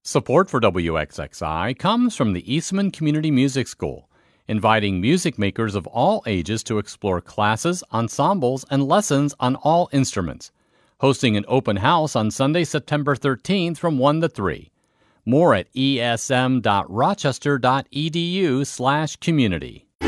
Support for WXXI comes from the Eastman Community Music School, inviting music makers of all ages to explore classes, ensembles, and lessons on all instruments. Hosting an open house on Sunday, September 13th from 1 to 3. More at esm.rochester.edu/community.